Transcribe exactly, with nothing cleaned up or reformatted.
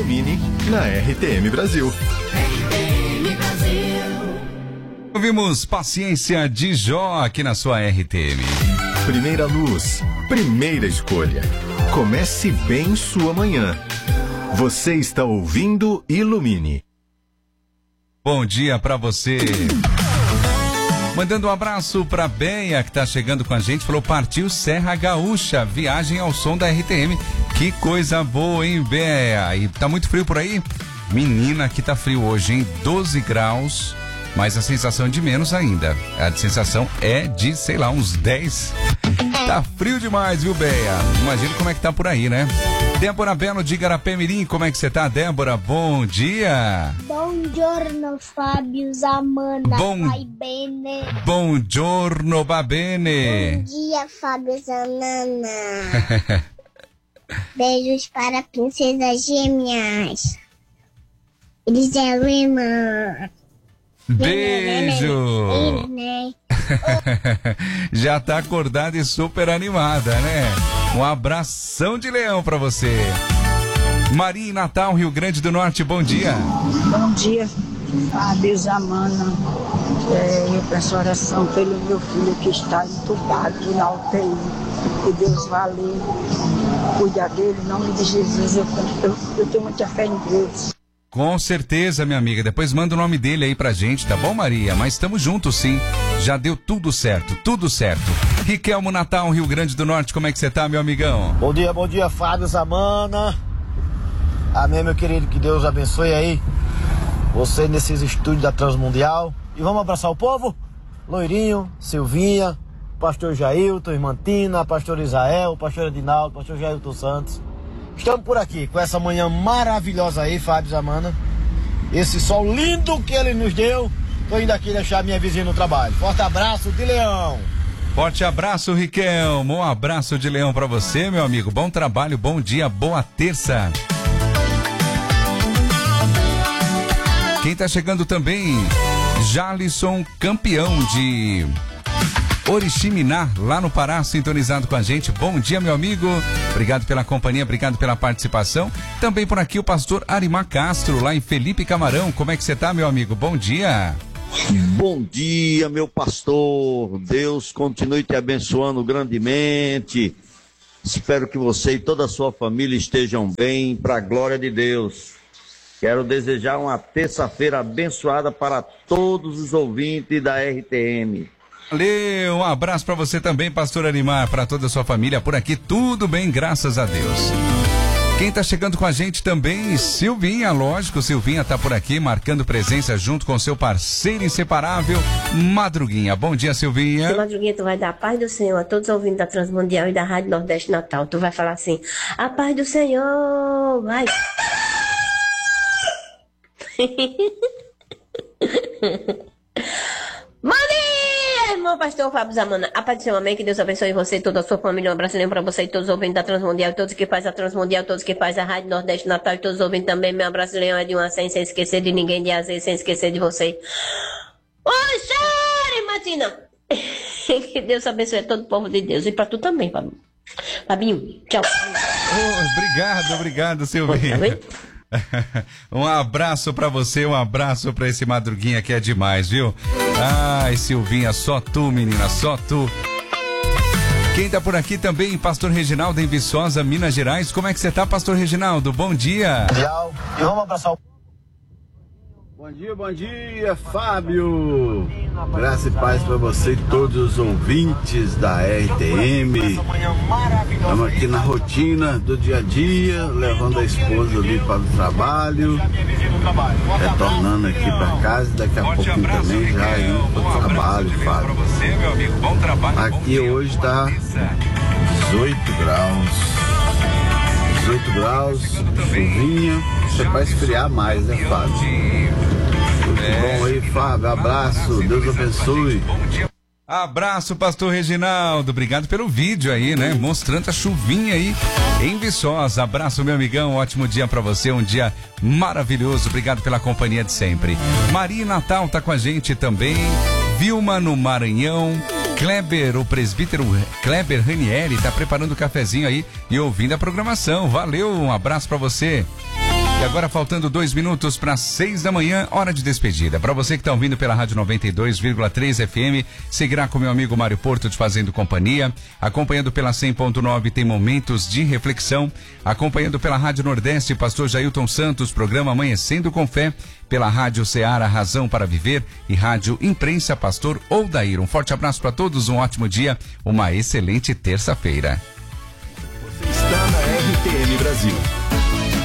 Ilumine na R T M Brasil. R T M Brasil. Ouvimos Paciência de Jó aqui na sua R T M. Primeira luz, primeira escolha. Comece bem sua manhã. Você está ouvindo Ilumine. Bom dia pra você. Mandando um abraço pra Beia, que tá chegando com a gente. Falou, partiu Serra Gaúcha, viagem ao som da R T M. Que coisa boa, hein, Beia? E tá muito frio por aí? Menina, aqui tá frio hoje, hein? doze graus, mas a sensação de menos ainda. A sensação é de, sei lá, uns dez. Tá frio demais, viu, Beia? Imagina como é que tá por aí, né? Débora Belo de Igarapé-Mirim, como é que você tá, Débora? Bom dia! Buongiorno, Fábio Zamana. Bom... Vai bene. Buongiorno, va bene. Bom dia, Fábio Zamana. Beijos para princesas gêmeas. Eliseu irmã. Beijo! Já tá acordada e super animada, né? Um abração de leão pra você. Maria em Natal, Rio Grande do Norte, bom dia. Bom dia, Fábio Zamana. É, eu peço oração pelo meu filho que está entubado na U T I. Que Deus vá ali, cuidar dele, em nome de Jesus. Eu, eu, eu tenho muita fé em Deus. Com certeza, minha amiga. Depois manda o nome dele aí pra gente, tá bom, Maria? Mas estamos juntos, sim. Já deu tudo certo, tudo certo. Riquelmo Natal, Rio Grande do Norte, como é que você tá, meu amigão? Bom dia, bom dia, Fábio Zamana. Amém, meu querido, que Deus abençoe aí você nesses estúdios da Transmundial. E vamos abraçar o povo? Loirinho, Silvinha, pastor Jailton, irmã Tina, pastor Israel, pastor Edinaldo, pastor Jailton Santos. Estamos por aqui com essa manhã maravilhosa aí, Fábio Zamana. Esse sol lindo que ele nos deu. Tô indo aqui deixar minha vizinha no trabalho. Forte abraço de leão. Forte abraço, Riquelmo. Um abraço de leão pra você, meu amigo. Bom trabalho, bom dia, boa terça. Quem tá chegando também, Jalisson, campeão de Oriximiná, lá no Pará, sintonizado com a gente. Bom dia, meu amigo. Obrigado pela companhia, obrigado pela participação. Também por aqui o pastor Arimar Castro, lá em Felipe Camarão. Como é que você tá, meu amigo? Bom dia. Bom dia, meu pastor. Deus continue te abençoando grandemente. Espero que você e toda a sua família estejam bem, para a glória de Deus. Quero desejar uma terça-feira abençoada para todos os ouvintes da R T M. Valeu, um abraço pra você também, pastor Arimar, pra toda a sua família por aqui, tudo bem, graças a Deus. Quem tá chegando com a gente também, Silvinha, lógico, Silvinha tá por aqui, marcando presença junto com seu parceiro inseparável, Madruguinha. Bom dia, Silvinha. Madruguinha, tu vai dar a paz do Senhor a todos os ouvintes da Transmundial e da Rádio Nordeste Natal. Tu vai falar assim, a paz do Senhor, vai. Bom dia, irmão pastor Fábio Zamana. A paz do Senhor, amém. Que Deus abençoe você e toda a sua família. Um abraço pra você e todos os ouvintes da Transmundial, todos que fazem a Transmundial, todos que fazem a Rádio Nordeste Natal e todos os ouvintes também. Meu abraço é de uma sem, sem esquecer de ninguém, de azeite, sem esquecer de você. Oi, chore, Matina. Que Deus abençoe todo o povo de Deus. E pra tu também, Fábio. Fabinho, tchau. Oh, obrigado, obrigado, Silvinha. Um abraço pra você, um abraço pra esse Madruguinha que é demais, viu? Ai, Silvinha, só tu, menina, só tu. Quem tá por aqui também, pastor Reginaldo em Viçosa, Minas Gerais. Como é que você tá, pastor Reginaldo? Bom dia. E vamos abraçar o... Bom dia, bom dia, Fábio. Graça e paz para você e todos os ouvintes da R T M. Estamos aqui na rotina do dia a dia, levando a esposa ali para o trabalho, retornando aqui para casa e daqui a pouquinho também já indo para o trabalho, Fábio. Aqui hoje está dezoito graus. dezoito graus, chuvinha, você vai esfriar mais, né, Fábio? Tudo é. Bom aí, Fábio, abraço, Deus abençoe. Abraço, pastor Reginaldo, obrigado pelo vídeo aí, né, mostrando a chuvinha aí em Viçosa. Abraço, meu amigão, ótimo dia pra você, um dia maravilhoso, obrigado pela companhia de sempre. Maria Natal tá com a gente também, Vilma no Maranhão, Kleber, o presbítero Kleber Ranieri tá preparando o cafezinho aí e ouvindo a programação. Valeu, um abraço pra você. E agora faltando dois minutos para seis da manhã, hora de despedida. Para você que está ouvindo pela Rádio noventa e dois vírgula três F M, seguirá com meu amigo Mário Porto te fazendo companhia. Acompanhando pela cem ponto nove tem momentos de reflexão. Acompanhando pela Rádio Nordeste, pastor Jailton Santos, programa Amanhecendo com Fé. Pela Rádio Ceará, Razão para Viver. E Rádio Imprensa, pastor Odair. Um forte abraço para todos, um ótimo dia, uma excelente terça-feira. Você está na R T M Brasil.